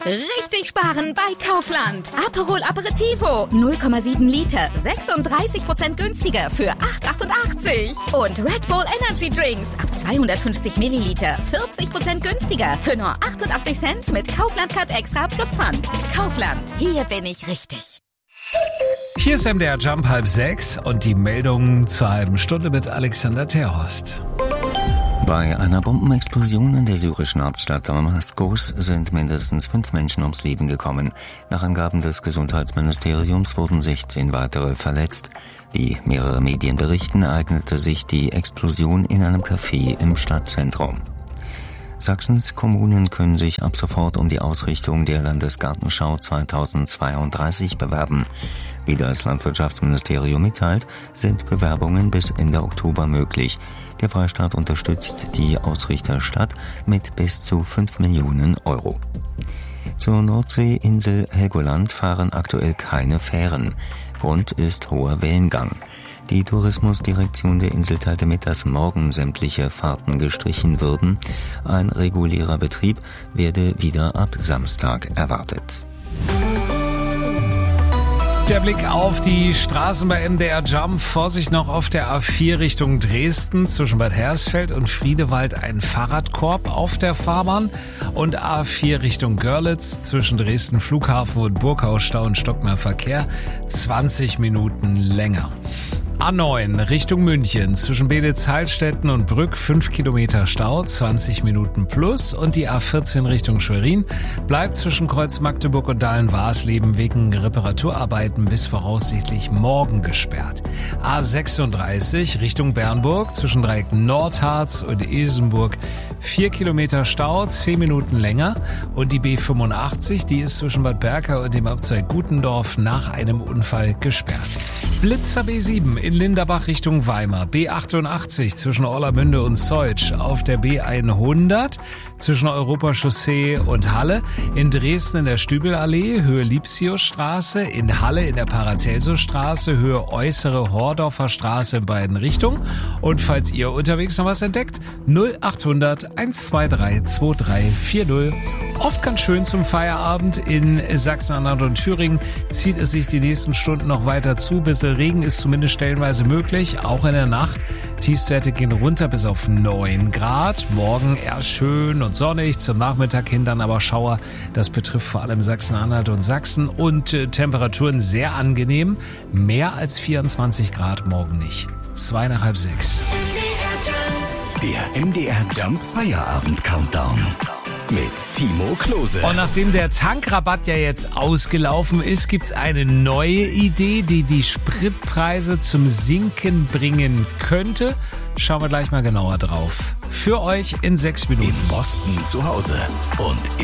Richtig sparen bei Kaufland. Aperol Aperitivo, 0,7 Liter, 36% günstiger für 8,88. Und Red Bull Energy Drinks ab 250 Milliliter, 40% günstiger für nur 88 Cent mit Kaufland Card Extra plus Pfand. Kaufland, hier bin ich richtig. Hier ist MDR Jump 5:30 und die Meldung zur halben Stunde mit Alexander Terhorst. Bei einer Bombenexplosion in der syrischen Hauptstadt Damaskus sind mindestens 5 Menschen ums Leben gekommen. Nach Angaben des Gesundheitsministeriums wurden 16 weitere verletzt. Wie mehrere Medien berichten, ereignete sich die Explosion in einem Café im Stadtzentrum. Sachsens Kommunen können sich ab sofort um die Ausrichtung der Landesgartenschau 2032 bewerben. Wie das Landwirtschaftsministerium mitteilt, sind Bewerbungen bis Ende Oktober möglich. Der Freistaat unterstützt die Ausrichterstadt mit bis zu 5 Millionen Euro. Zur Nordseeinsel Helgoland fahren aktuell keine Fähren. Grund ist hoher Wellengang. Die Tourismusdirektion der Insel teilte mit, dass morgen sämtliche Fahrten gestrichen würden. Ein regulärer Betrieb werde wieder ab Samstag erwartet. Der Blick auf die Straßen bei MDR Jump. Vorsicht noch auf der A4 Richtung Dresden. Zwischen Bad Hersfeld und Friedewald ein Fahrradkorb auf der Fahrbahn. Und A4 Richtung Görlitz zwischen Dresden Flughafen und Burgau Stau und stockender Verkehr. 20 Minuten länger. A9 Richtung München zwischen Beditz-Heilstätten und Brück 5 Kilometer Stau, 20 Minuten plus. Und die A14 Richtung Schwerin bleibt zwischen Kreuz Magdeburg und Dahlen-Warsleben wegen Reparaturarbeiten bis voraussichtlich morgen gesperrt. A36 Richtung Bernburg zwischen Dreieck Nordharz und Isenburg 4 Kilometer Stau, 10 Minuten länger. Und die B85, die ist zwischen Bad Berka und dem Abzweig Gutendorf nach einem Unfall gesperrt. Blitzer B7 in Linderbach Richtung Weimar, B88 zwischen Orlamünde und Zeutsch, auf der B100 zwischen Europachaussee und Halle, in Dresden in der Stübelallee, Höhe Lipsiusstraße, in Halle in der Paracelsusstraße, Höhe Äußere Hordorfer Straße in beiden Richtungen. Und falls ihr unterwegs noch was entdeckt, 0800 123 2340. Oft ganz schön zum Feierabend. In Sachsen-Anhalt und Thüringen zieht es sich die nächsten Stunden noch weiter zu. Bisschen Regen ist zumindest stellenweise möglich, auch in der Nacht. Tiefstwerte gehen runter bis auf 9 Grad. Morgen eher schön und sonnig, zum Nachmittag hin dann aber Schauer. Das betrifft vor allem Sachsen-Anhalt und Sachsen. Und Temperaturen sehr angenehm. Mehr als 24 Grad morgen nicht. 5:55. Der MDR Jump Feierabend Countdown. Mit Timo Klose. Und nachdem der Tankrabatt ja jetzt ausgelaufen ist, gibt's eine neue Idee, die die Spritpreise zum Sinken bringen könnte. Schauen wir gleich mal genauer drauf. Für euch in 6 Minuten. In Boston zu Hause und